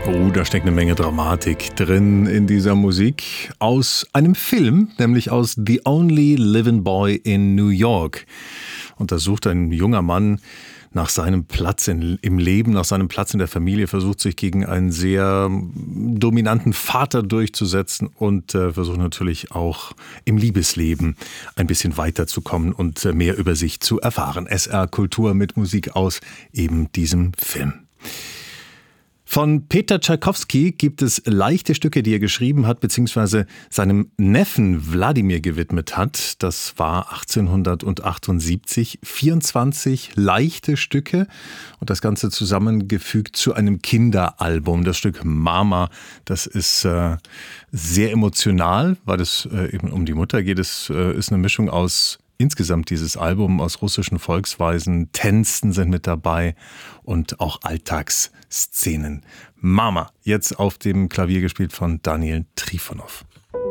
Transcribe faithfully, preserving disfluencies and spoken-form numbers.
Oh, da steckt eine Menge Dramatik drin in dieser Musik aus einem Film, nämlich aus The Only Living Boy in New York. Und da sucht ein junger Mann nach seinem Platz in, im Leben, nach seinem Platz in der Familie, versucht sich gegen einen sehr dominanten Vater durchzusetzen und äh, versucht natürlich auch im Liebesleben ein bisschen weiterzukommen und äh, mehr über sich zu erfahren. S R Kultur mit Musik aus eben diesem Film. Von Peter Tschaikowski gibt es leichte Stücke, die er geschrieben hat, beziehungsweise seinem Neffen Wladimir gewidmet hat. Das war achtzehnhundertachtundsiebzig. vierundzwanzig leichte Stücke und das Ganze zusammengefügt zu einem Kinderalbum. Das Stück Mama, das ist äh, sehr emotional, weil es äh, eben um die Mutter geht. Es äh, ist eine Mischung aus insgesamt dieses Album aus russischen Volksweisen, Tänzen sind mit dabei und auch Alltagsszenen. Mama, jetzt auf dem Klavier gespielt von Daniel Trifonov.